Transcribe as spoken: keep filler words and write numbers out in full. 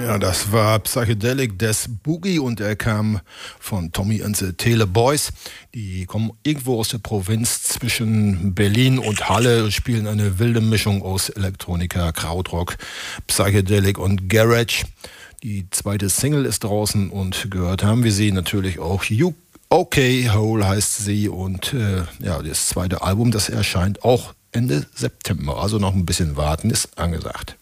Ja, das war Psychedelic Death Boogie und er kam von Tommy and the Teleboys. Die kommen irgendwo aus der Provinz zwischen Berlin und Halle, spielen eine wilde Mischung aus Elektronika, Krautrock, Psychedelic und Garage. Die zweite Single ist draußen und gehört haben wir sie natürlich auch. You Okay Hole heißt sie und äh, ja, das zweite Album, das erscheint auch Ende September. Also noch ein bisschen warten ist angesagt.